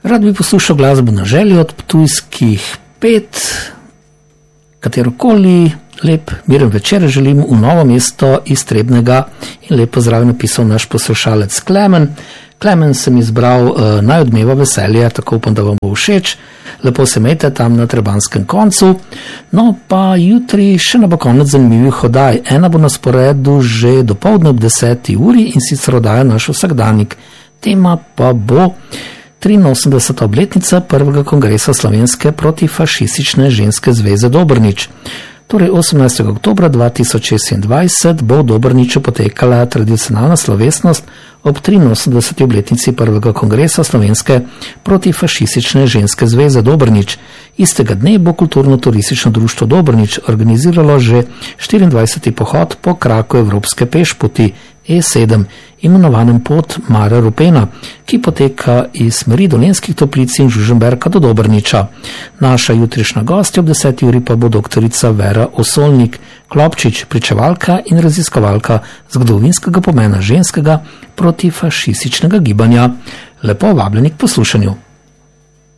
Rad bi poslušal glasbo na željo od Ptujskih 5, katerokoli lep miren večer želim v Novo mesto iz Trebnega in lep pozdrav napisal naš poslušalec Klemen. Klemen sem izbral Naj odmeva veselje, tako upam, da vam bo všeč. Lepo se imejte tam na trebanskem koncu. No pa jutri še na bo konec zanimivih oddaj. Ena bo na sporedu že dopoldne ob 10. uri in sicer oddaja Naš vsakdanjik. Tema pa bo 83. obletnica prvega kongresa Slovenske protifašistične ženske zveze Dobrnič. Torej 18. oktobra 2026 bo v Dobrniču potekala tradicionalna slovesnost ob 83. obletnici prvega kongresa Slovenske protifašistične ženske zveze Dobrnič. Istega dne bo kulturno-turistično društvo Dobrnič organiziralo že 24. pohod po kraku Evropske pešpoti E7, imenovanem Pot Mare Rupena, ki poteka iz smeri Dolenjskih Toplic in Žužemberka do Dobrniča. Naša jutrišnja gostja ob 10. uri pa bo doktorica Vera Osolnik Klopčič, pričevalka in raziskovalka zgodovinskega pomena ženskega protifašističnega gibanja. Lepo vabljeni k poslušanju.